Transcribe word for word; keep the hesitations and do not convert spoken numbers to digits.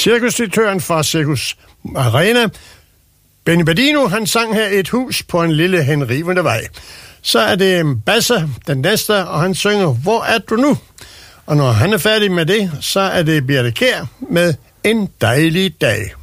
cirkusdirektøren fra Cirkus Arena, Benny Badino, han sang her Et hus på en lille henrivende vej. Så er det Basse, den næste, og han synger Hvor er du nu? Og når han er færdig med det, så er det Birthe Kjær med En dejlig dag.